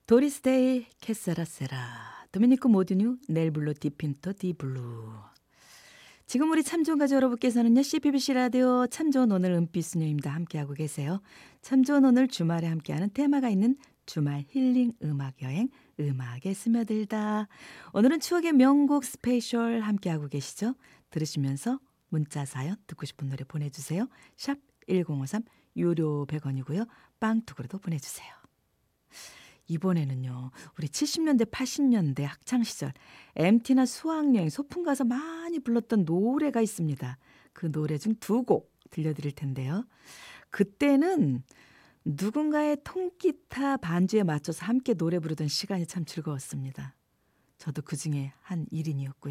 도리스 데이 캐사라 세라 도미니코 모드뉴 넬 블루 디핀토 디 블루. 지금 우리 참 좋은 가족 여러분께서는요, CBBC 라디오 참 좋은 오늘 은빛 수녀입니다. 함께하고 계세요. 참 좋은 오늘 주말에 함께하는 테마가 있는 주말 힐링 음악 여행, 음악에 스며들다. 오늘은 추억의 명곡 스페셜 함께하고 계시죠? 들으시면서 문자 사연 듣고 싶은 노래 보내주세요. 샵 1053 유료 100원이고요. 빵투구로도 보내주세요. 이번에는요, 우리 70년대, 80년대 학창시절 MT나 수학여행, 소풍 가서 많이 불렀던 노래가 있습니다. 그 노래 중 두 곡 들려드릴 텐데요. 그때는 누군가의 통기타 반주에 맞춰서 함께 노래 부르던 시간이 참 즐거웠습니다. 저도 그 중에 한 일인이었고요.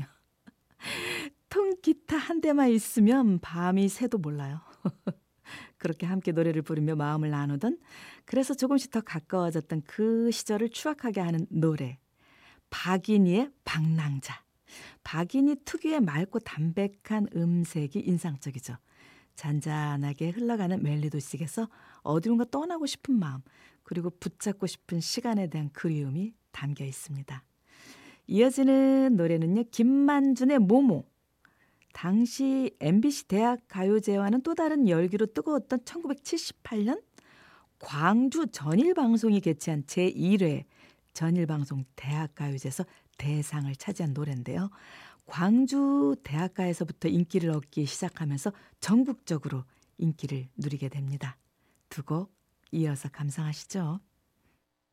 통기타 한 대만 있으면 밤이 새도 몰라요. 그렇게 함께 노래를 부르며 마음을 나누던, 그래서 조금씩 더 가까워졌던 그 시절을 추억하게 하는 노래, 박인희의 방랑자. 박인희 특유의 맑고 담백한 음색이 인상적이죠. 잔잔하게 흘러가는 멜로디식에서 어디론가 떠나고 싶은 마음, 그리고 붙잡고 싶은 시간에 대한 그리움이 담겨 있습니다. 이어지는 노래는요, 김만준의 모모. 당시 MBC 대학 가요제와는 또 다른 열기로 뜨거웠던 1978년 광주 전일방송이 개최한 제1회 전일방송 대학가요제에서 대상을 차지한 노래인데요. 광주 대학가에서부터 인기를 얻기 시작하면서 전국적으로 인기를 누리게 됩니다. 두 곡 이어서 감상하시죠.